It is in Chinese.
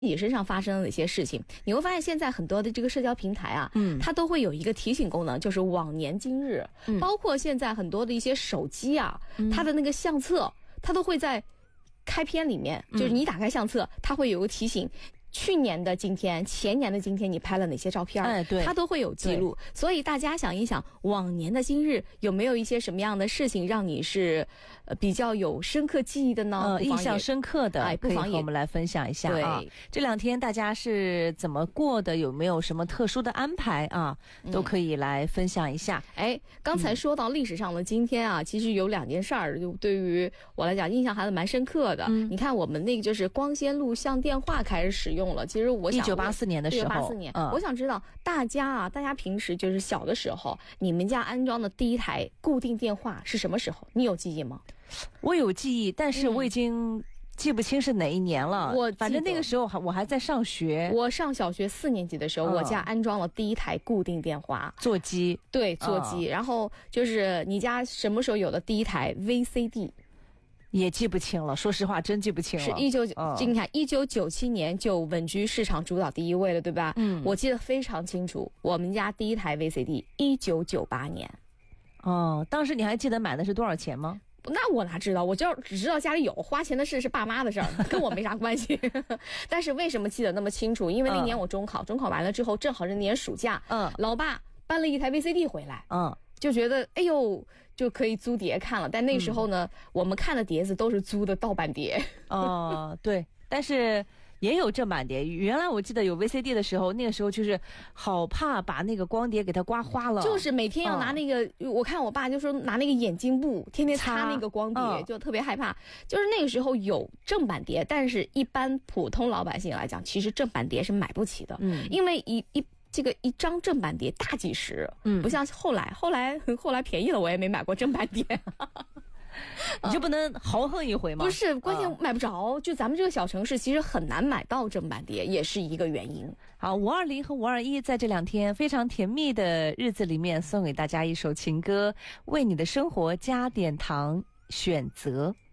己身上发生了哪些事情。你会发现现在很多的这个社交平台啊，它都会有一个提醒功能，就是往年今日，包括现在很多的一些手机啊，它的那个相册，它都会在开篇里面，就是你打开相册，它会有个提醒。去年的今天，前年的今天，你拍了哪些照片？ 对， 它都会有记录。所以大家想一想，往年的今日有没有一些什么样的事情让你是比较有深刻记忆的呢？ 印象深刻的， 不妨可以和我们来分享一下啊。这2天大家是怎么过的？有没有什么特殊的安排啊？都可以来分享一下。 刚才说到历史上的今天啊，其实有2件事儿，就对于我来讲印象还是蛮深刻的。你看我们那个就是光纤录像电话开始使用了，其实我想 1984年的时候 ，1984年，我想知道大家平时就是小的时候，你们家安装的第一台固定电话是什么时候？你有记忆吗？ 我有记忆，但是我已经记不清是哪一年了。反正那个时候我还在上学。 我上小学4年级的时候，我家安装了第一台固定电话座机。 对，座机。然后就是你家什么时候有的第一台 VCD？ 也记不清了，说实话，真记不清了。 是你看，1997年就稳居市场主导第1位了，对吧？我记得非常清楚，我们家第一台 VCD，1998年。 当时你还记得买的是多少钱吗？ 那我哪知道，我只知道家里有，花钱的事是爸妈的事儿，跟我没啥关系。但是为什么记得那么清楚？因为那年我中考完了之后，正好是那年暑假，老爸搬了一台 VCD 回来，就觉得哎呦就可以租碟看了。但那时候呢，我们看的碟子都是租的盗版碟。 对，但是也有正版碟。原来我记得有 VCD 的时候，那个时候就是好怕把那个光碟给它刮花了， 就是每天要拿那个，我看我爸就说拿那个眼镜布天天擦那个光碟，就特别害怕。就是那个时候有正版碟，但是一般普通老百姓来讲，其实正版碟是买不起的，因为一张正版碟大几十，不像后来便宜了，我也没买过正版碟。 你就不能豪横一回吗？ 不是，关键买不着，就咱们这个小城市其实很难买到正版碟，也是一个原因。 好，520和521在这2天非常甜蜜的日子里面，送给大家一首情歌，为你的生活加点糖，选择。